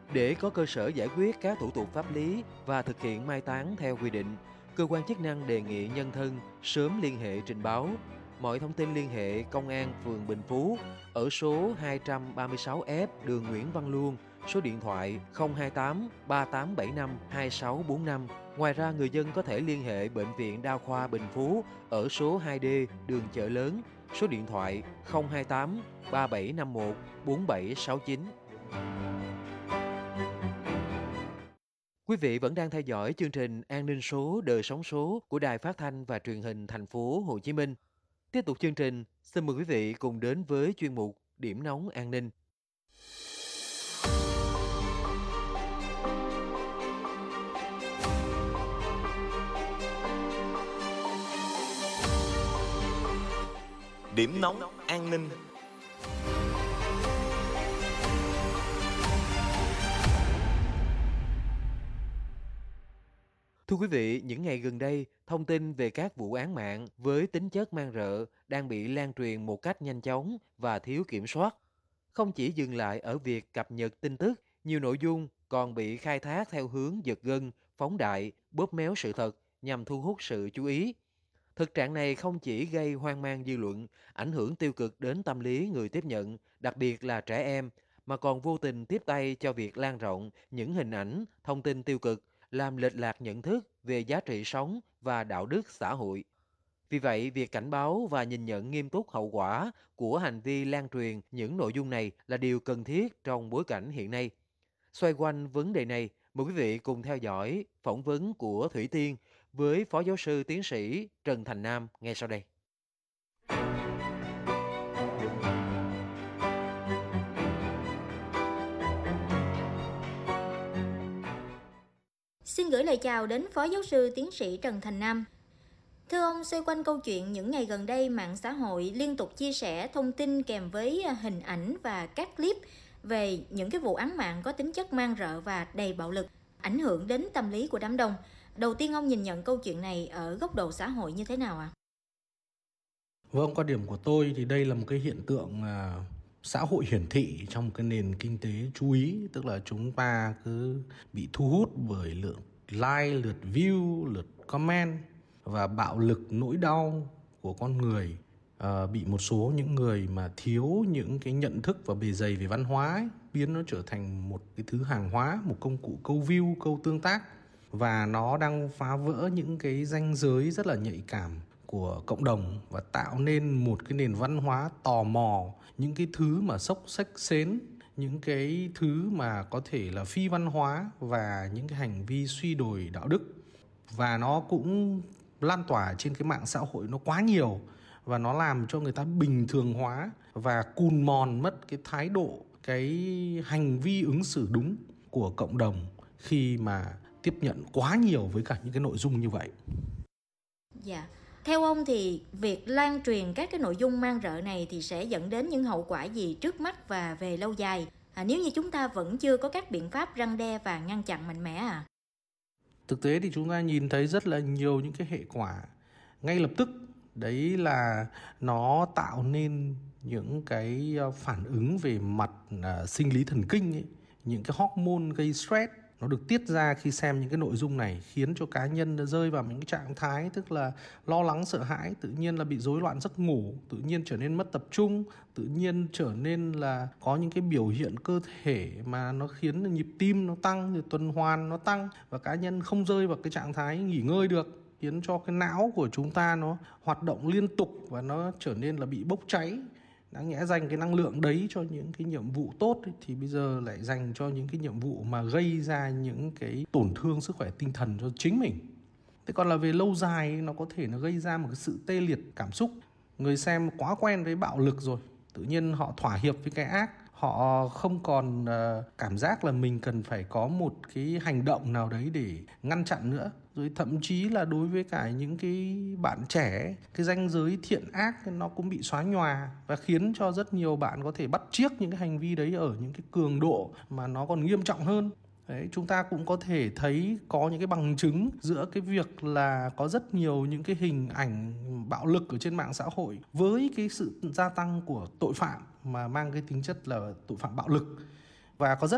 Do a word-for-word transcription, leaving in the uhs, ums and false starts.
Để có cơ sở giải quyết các thủ tục pháp lý và thực hiện mai táng theo quy định, cơ quan chức năng đề nghị nhân thân sớm liên hệ trình báo. Mọi thông tin liên hệ Công an phường Bình Phú ở số hai trăm ba mươi sáu F đường Nguyễn Văn Luông, số điện thoại không hai tám ba tám bảy năm hai sáu bốn năm. Ngoài ra, người dân có thể liên hệ Bệnh viện Đa khoa Bình Phú ở số hai D đường Chợ Lớn, số điện thoại không hai tám ba bảy năm một bốn bảy sáu chín. Quý vị vẫn đang theo dõi chương trình An ninh số, đời sống số của Đài Phát thanh và Truyền hình Thành phố Hồ Chí Minh. Tiếp tục chương trình, xin mời quý vị cùng đến với chuyên mục Điểm nóng an ninh. Điểm nóng an ninh. Thưa quý vị, những ngày gần đây, thông tin về các vụ án mạng với tính chất man rợ đang bị lan truyền một cách nhanh chóng và thiếu kiểm soát. Không chỉ dừng lại ở việc cập nhật tin tức, nhiều nội dung còn bị khai thác theo hướng giật gân, phóng đại, bóp méo sự thật nhằm thu hút sự chú ý. Thực trạng này không chỉ gây hoang mang dư luận, ảnh hưởng tiêu cực đến tâm lý người tiếp nhận, đặc biệt là trẻ em, mà còn vô tình tiếp tay cho việc lan rộng những hình ảnh, thông tin tiêu cực, làm lệch lạc nhận thức về giá trị sống và đạo đức xã hội. Vì vậy, việc cảnh báo và nhìn nhận nghiêm túc hậu quả của hành vi lan truyền những nội dung này là điều cần thiết trong bối cảnh hiện nay. Xoay quanh vấn đề này, mời quý vị cùng theo dõi phỏng vấn của Thủy Tiên với Phó Giáo sư Tiến sĩ Trần Thành Nam ngay sau đây. Xin gửi lời chào đến Phó Giáo sư Tiến sĩ Trần Thành Nam. Thưa ông, xoay quanh câu chuyện những ngày gần đây mạng xã hội liên tục chia sẻ thông tin kèm với hình ảnh và các clip về những cái vụ án mạng có tính chất man rợ và đầy bạo lực, ảnh hưởng đến tâm lý của đám đông. Đầu tiên ông nhìn nhận câu chuyện này ở góc độ xã hội như thế nào ạ? À? Vâng, quan điểm của tôi thì đây là một cái hiện tượng à, xã hội hiển thị trong một cái nền kinh tế chú ý, tức là chúng ta cứ bị thu hút bởi lượng like, lượt view, lượt comment và bạo lực nỗi đau của con người. À, bị một số những người mà thiếu những cái nhận thức và bề dày về văn hóa ấy, biến nó trở thành một cái thứ hàng hóa, một công cụ câu view, câu tương tác, và nó đang phá vỡ những cái ranh giới rất là nhạy cảm của cộng đồng và tạo nên một cái nền văn hóa tò mò những cái thứ mà xốc xếch xến, những cái thứ mà có thể là phi văn hóa và những cái hành vi suy đồi đạo đức. Và nó cũng lan tỏa trên cái mạng xã hội nó quá nhiều, và nó làm cho người ta bình thường hóa và cùn mòn mất cái thái độ, cái hành vi ứng xử đúng của cộng đồng khi mà tiếp nhận quá nhiều với cả những cái nội dung như vậy. Dạ. Theo ông thì việc lan truyền các cái nội dung man rợ này thì sẽ dẫn đến những hậu quả gì trước mắt và về lâu dài, à, nếu như chúng ta vẫn chưa có các biện pháp răn đe và ngăn chặn mạnh mẽ à? Thực tế thì chúng ta nhìn thấy rất là nhiều những cái hệ quả ngay lập tức. Đấy là nó tạo nên những cái phản ứng về mặt uh, sinh lý thần kinh ấy. Những cái hormone gây stress nó được tiết ra khi xem những cái nội dung này, khiến cho cá nhân nó rơi vào những cái trạng thái tức là lo lắng sợ hãi, tự nhiên là bị rối loạn giấc ngủ, tự nhiên trở nên mất tập trung, tự nhiên trở nên là có những cái biểu hiện cơ thể mà nó khiến nhịp tim nó tăng, rồi tuần hoàn nó tăng, và cá nhân không rơi vào cái trạng thái nghỉ ngơi được, khiến cho cái não của chúng ta nó hoạt động liên tục và nó trở nên là bị bốc cháy. Đáng nhẽ dành cái năng lượng đấy cho những cái nhiệm vụ tốt ấy, thì bây giờ lại dành cho những cái nhiệm vụ mà gây ra những cái tổn thương sức khỏe tinh thần cho chính mình. Thế còn là về lâu dài nó có thể nó gây ra một cái sự tê liệt cảm xúc. Người xem quá quen với bạo lực rồi, tự nhiên họ thỏa hiệp với cái ác, họ không còn uh, cảm giác là mình cần phải có một cái hành động nào đấy để ngăn chặn nữa. Rồi thậm chí là đối với cả những cái bạn trẻ, cái ranh giới thiện ác nó cũng bị xóa nhòa, và khiến cho rất nhiều bạn có thể bắt chước những cái hành vi đấy ở những cái cường độ mà nó còn nghiêm trọng hơn. Đấy, chúng ta cũng có thể thấy có những cái bằng chứng giữa cái việc là có rất nhiều những cái hình ảnh bạo lực ở trên mạng xã hội với cái sự gia tăng của tội phạm mà mang cái tính chất là tội phạm bạo lực. Và có rất